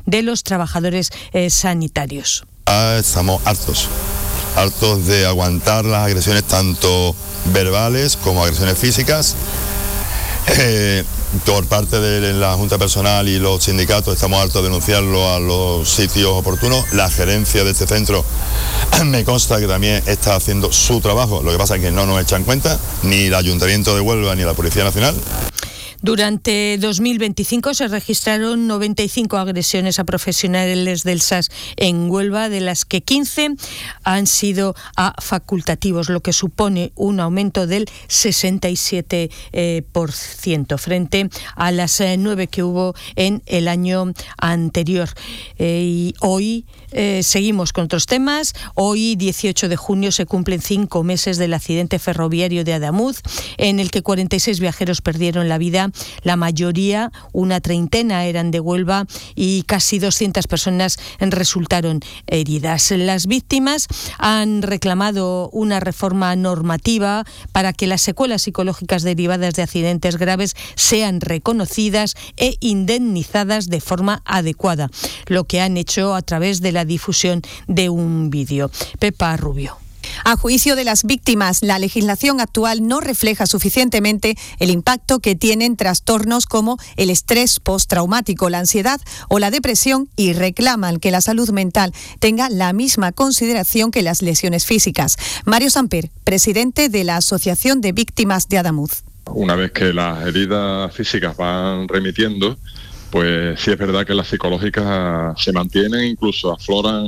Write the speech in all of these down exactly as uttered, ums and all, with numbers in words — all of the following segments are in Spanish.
de los trabajadores eh, sanitarios. Ah, estamos hartos, hartos de aguantar las agresiones tanto verbales como agresiones físicas. Eh, por parte de la Junta Personal y los sindicatos estamos hartos de denunciarlo a los sitios oportunos. La gerencia de este centro me consta que también está haciendo su trabajo, lo que pasa es que no nos echan cuenta, ni el Ayuntamiento de Huelva ni la Policía Nacional. Durante dos mil veinticinco se registraron noventa y cinco agresiones a profesionales del S A S en Huelva, de las que quince han sido a facultativos, lo que supone un aumento del sesenta y siete por ciento frente a las nueve que hubo en el año anterior. Eh, y hoy eh, seguimos con otros temas. Hoy, dieciocho de junio, se cumplen cinco meses del accidente ferroviario de Adamuz, en el que cuarenta y seis viajeros perdieron la vida. La mayoría, una treintena, eran de Huelva y casi doscientas personas resultaron heridas. Las víctimas han reclamado una reforma normativa para que las secuelas psicológicas derivadas de accidentes graves sean reconocidas e indemnizadas de forma adecuada, lo que han hecho a través de la difusión de un vídeo. Pepa Rubio. A juicio de las víctimas, la legislación actual no refleja suficientemente el impacto que tienen trastornos como el estrés postraumático, la ansiedad o la depresión, y reclaman que la salud mental tenga la misma consideración que las lesiones físicas. Mario Samper, presidente de la Asociación de Víctimas de Adamuz. Una vez que las heridas físicas van remitiendo, pues sí es verdad que las psicológicas se mantienen, incluso afloran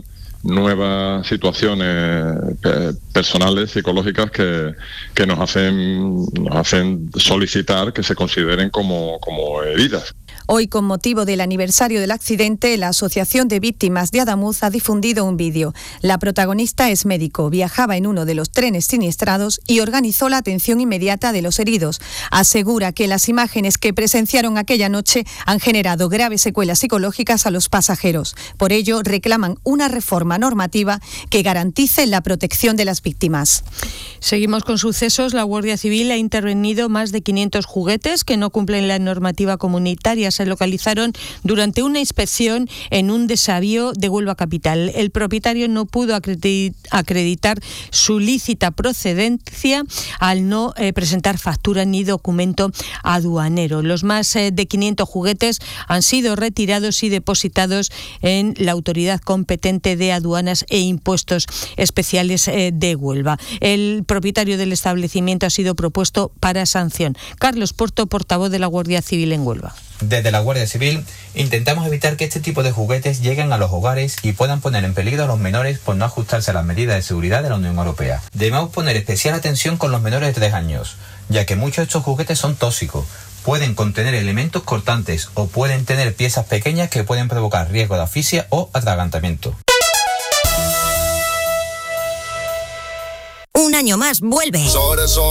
nuevas situaciones personales, psicológicas, que, que nos hacen, nos hacen solicitar que se consideren como, como heridas. Hoy, con motivo del aniversario del accidente, la Asociación de Víctimas de Adamuz ha difundido un vídeo. La protagonista es médico, viajaba en uno de los trenes siniestrados y organizó la atención inmediata de los heridos. Asegura que las imágenes que presenciaron aquella noche han generado graves secuelas psicológicas a los pasajeros. Por ello, reclaman una reforma normativa que garantice la protección de las víctimas. Seguimos con sucesos. La Guardia Civil ha intervenido más de quinientos juguetes que no cumplen la normativa comunitaria. Se localizaron durante una inspección en un desavío de Huelva capital. El propietario no pudo acreditar su lícita procedencia al no eh, presentar factura ni documento aduanero. Los más eh, de quinientos juguetes han sido retirados y depositados en la autoridad competente de aduanas e impuestos especiales eh, de Huelva. El propietario del establecimiento ha sido propuesto para sanción. Carlos Porto, portavoz de la Guardia Civil en Huelva. Desde la Guardia Civil intentamos evitar que este tipo de juguetes lleguen a los hogares y puedan poner en peligro a los menores por no ajustarse a las medidas de seguridad de la Unión Europea. Debemos poner especial atención con los menores de tres años, ya que muchos de estos juguetes son tóxicos, pueden contener elementos cortantes o pueden tener piezas pequeñas que pueden provocar riesgo de asfixia o atragantamiento. Un año más vuelve.